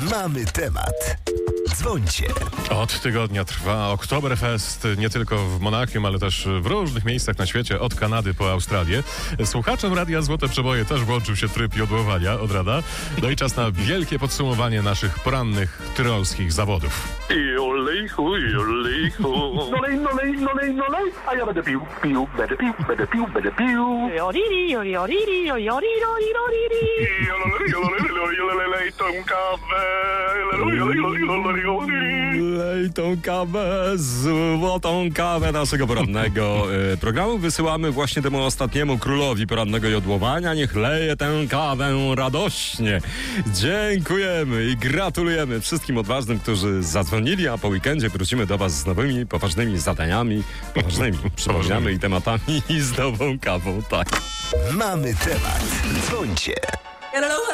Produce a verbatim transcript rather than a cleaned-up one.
Mamy temat. Dzwońcie. Od tygodnia trwa Oktoberfest nie tylko w Monachium, ale też w różnych miejscach na świecie, od Kanady po Australię. Słuchaczom Radia Złote Przeboje też włączył się tryb jodłowania od rana. No i czas na wielkie podsumowanie naszych porannych tyrolskich zawodów. Jolejku, jolejku. Nolej, nolej, nolej, nolej. A ja będę pił, pił, będę pił, będę pił, będę pił. Joriri, jori, joriri, jori, jori, jori, joriri. Lej tą kawę. Lej tą kawę, złotą kawę naszego porannego y, programu. Wysyłamy właśnie temu ostatniemu królowi porannego jodłowania. Niech leje tę kawę radośnie. Dziękujemy i gratulujemy wszystkim odważnym, którzy zadzwonili, a po weekendzie wrócimy do was z nowymi, poważnymi zadaniami, poważnymi przypomniami i tematami i z nową kawą, tak. Mamy temat. Dzwońcie. Hello,